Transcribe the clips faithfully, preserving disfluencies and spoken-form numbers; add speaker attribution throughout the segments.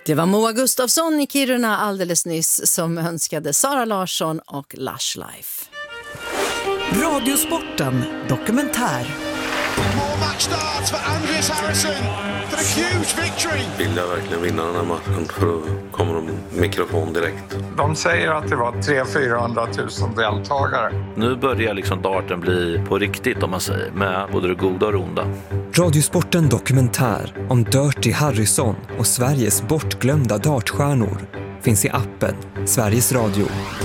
Speaker 1: Det var Moa Gustafsson i Kiruna alldeles nyss som önskade Sara Larsson och Lush Life.
Speaker 2: Radiosporten dokumentär.
Speaker 3: Match starts for Andreas Harrison for a huge victory.
Speaker 4: Vill jag verkligen vinna den här matchen för då kommer de mikrofon direkt.
Speaker 5: De säger att det var tre till fyrahundratusen deltagare.
Speaker 6: Nu börjar liksom darten bli på riktigt om man säger, med både det goda och det onda.
Speaker 2: Radiosporten dokumentär om Dirty Harrison och Sveriges bortglömda dartstjärnor finns i appen Sveriges Radio.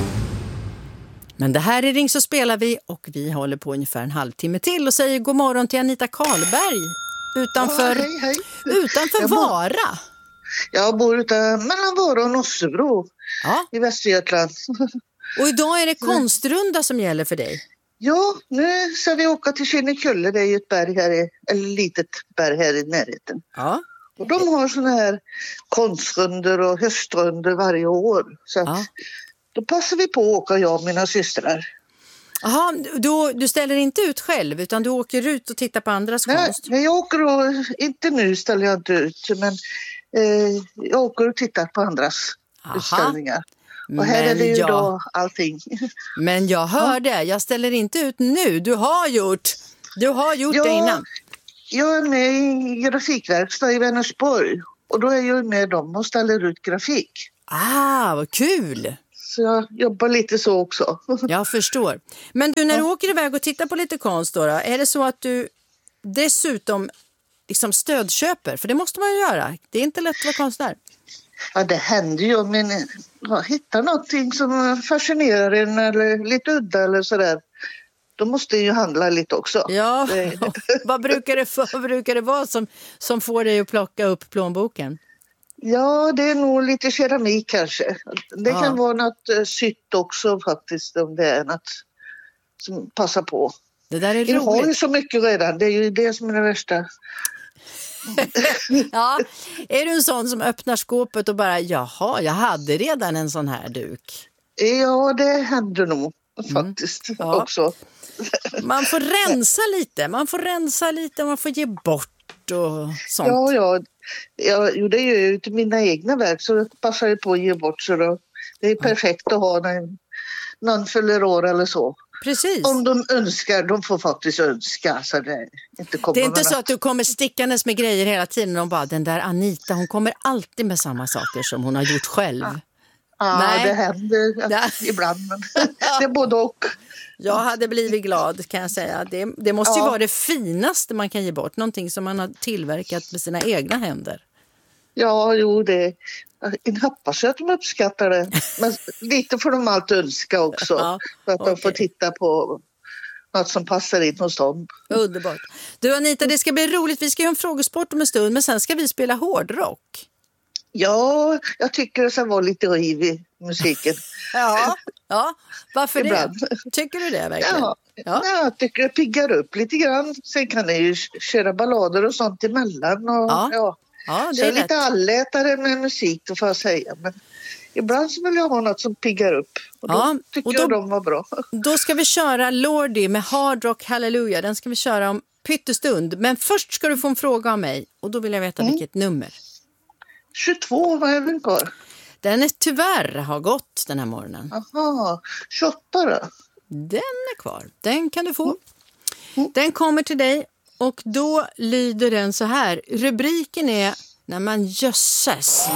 Speaker 1: Men det här är Ring så spelar vi och vi håller på ungefär en halvtimme till och säger god morgon till Anita Karlberg utanför,
Speaker 7: ja, hej, hej.
Speaker 1: utanför
Speaker 7: jag bor,
Speaker 1: Vara.
Speaker 7: Jag bor utan, mellan Vara och Nossebro ja. i Västergötland.
Speaker 1: Och idag är det konstrunda som gäller för dig.
Speaker 7: Ja, nu ska vi åka till Kinnekulle, det är ju ett berg här, i, eller litet berg här i närheten.
Speaker 1: Ja.
Speaker 7: Och de har såna här konstrunder och höstrunder varje år. Så att,
Speaker 1: ja.
Speaker 7: Då passar vi på att åka, jag och mina systrar.
Speaker 1: Jaha, du, du ställer inte ut själv utan du åker ut och tittar på andras
Speaker 7: Nej,
Speaker 1: konst?
Speaker 7: Nej, jag åker och, inte nu ställer jag inte ut, men eh, jag åker och tittar på andras Aha. utställningar. Och här men är det ju jag, då allting.
Speaker 1: Men jag hörde, ja. jag ställer inte ut nu, du har gjort, du har gjort
Speaker 7: ja,
Speaker 1: det innan.
Speaker 7: Jag är med i grafikverkstad i Vänersborg och då är jag med dem och ställer ut grafik.
Speaker 1: Ah, vad kul!
Speaker 7: Så jag jobbar lite så också.
Speaker 1: Jag förstår. Men du, när du ja. åker iväg och tittar på lite konst då, då, är det så att du dessutom liksom stödköper? För det måste man ju göra. Det är inte lätt att vara konstnär.
Speaker 7: Ja, det händer ju om man ja, hittar någonting som fascinerar en eller lite udda eller sådär. Då måste ju handla lite också.
Speaker 1: Ja, vad, brukar det, vad brukar det vara som, som får dig att plocka upp plånboken?
Speaker 7: Ja, det är nog lite keramik kanske. Det
Speaker 1: ja.
Speaker 7: kan vara något uh, sytt också faktiskt om det är något som passar på.
Speaker 1: Det där är roligt.
Speaker 7: Jag har ju så mycket redan, det är ju det som är det värsta.
Speaker 1: Ja, är du en sån som öppnar skåpet och bara, jaha, jag hade redan en sån här duk?
Speaker 7: Ja, det händer nog faktiskt mm. ja. också.
Speaker 1: Man får rensa lite, man får rensa lite, man får ge bort och sånt.
Speaker 7: Ja, ja. Ja, jo, det är ju till mina egna verk så det passar ju på att ge bort så då, det är perfekt att ha när någon fyller år eller så.
Speaker 1: Precis.
Speaker 7: Om de önskar, de får faktiskt önska så det inte kommer.
Speaker 1: Det är inte så
Speaker 7: något.
Speaker 1: att du kommer stickandes med grejer hela tiden och bara, den där Anita, hon kommer alltid med samma saker som hon har gjort själv.
Speaker 7: Ja, ja
Speaker 1: Nej.
Speaker 7: det händer ja, ibland men det är både och.
Speaker 1: Jag hade blivit glad kan jag säga. Det, det måste ju ja. vara det finaste man kan ge bort. Någonting som man har tillverkat med sina egna händer.
Speaker 7: Ja, jo det. Jag hoppas att de uppskattar det. Men lite får de alltid önska också.
Speaker 1: Ja,
Speaker 7: för att
Speaker 1: okay.
Speaker 7: de får titta på något som passar in hos dem.
Speaker 1: Underbart. Du Anita, det ska bli roligt. Vi ska göra en frågesport om en stund. Men sen ska vi spela hårdrock.
Speaker 7: Ja, jag tycker det ska vara lite riv i musiken.
Speaker 1: Ja, ja. Varför
Speaker 7: Ibland.
Speaker 1: det? Tycker du det verkligen?
Speaker 7: Ja,
Speaker 1: ja.
Speaker 7: ja, jag tycker det piggar upp lite grann. Sen kan jag ju köra ballader och sånt emellan. Och,
Speaker 1: ja.
Speaker 7: Ja.
Speaker 1: Ja, det
Speaker 7: så
Speaker 1: är
Speaker 7: jag är
Speaker 1: rätt.
Speaker 7: lite allätare med musik, då får jag säga. Men ibland så vill jag ha något som piggar upp. Och då
Speaker 1: ja,
Speaker 7: tycker
Speaker 1: och då,
Speaker 7: jag de var bra.
Speaker 1: Då ska vi köra Lordi med Hard Rock Hallelujah. Den ska vi köra om pyttestund. Men först ska du få en fråga av mig. Och då vill jag veta mm. vilket nummer.
Speaker 7: tjugotvå, vad är den kvar?
Speaker 1: Den är tyvärr har gått den här morgonen.
Speaker 7: Aha, tjugoåtta då?
Speaker 1: Den är kvar. Den kan du få. Mm. Mm. Den kommer till dig. Och då lyder den så här. Rubriken är när man jösses.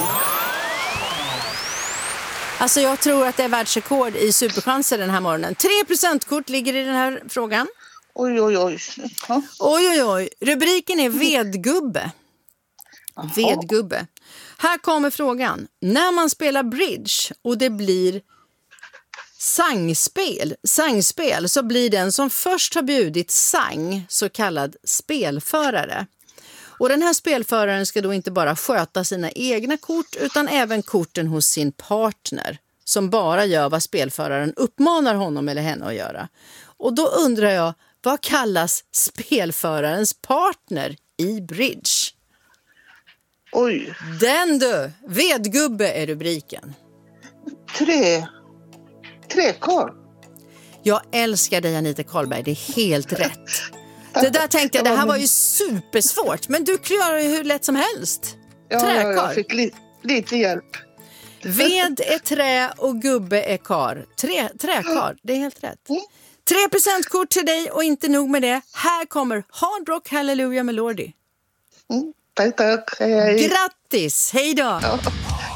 Speaker 1: Alltså jag tror att det är världsrekord i superchanser den här morgonen. Tre procentkort ligger i den här frågan.
Speaker 7: Oj, oj, oj. Ja.
Speaker 1: Oj, oj, oj. Rubriken är vedgubbe. Aha. Vedgubbe. Här kommer frågan. När man spelar bridge och det blir sangspel, sangspel så blir den som först har bjudit sang så kallad spelförare. Och den här spelföraren ska då inte bara sköta sina egna kort utan även korten hos sin partner som bara gör vad spelföraren uppmanar honom eller henne att göra. Och då undrar jag, vad kallas spelförarens partner i bridge?
Speaker 7: Oj.
Speaker 1: Den du, vedgubbe är rubriken.
Speaker 7: Tre. Trekar.
Speaker 1: Jag älskar dig Anita Karlberg, det är helt rätt. Det där tänkte jag, det här var ju supersvårt. Men du klarar ju hur lätt som helst.
Speaker 7: Ja,
Speaker 1: Träkar.
Speaker 7: ja jag, fick li- lite hjälp.
Speaker 1: Ved är trä och gubbe är kar. Trä, träkar, det är helt rätt.
Speaker 7: Mm.
Speaker 1: Tre presentkort till dig och inte nog med det. Här kommer Hard Rock Hallelujah med Lordi.
Speaker 7: Mm. Tack, tack. Hej, hej.
Speaker 1: Grattis, hej då!
Speaker 7: Ja.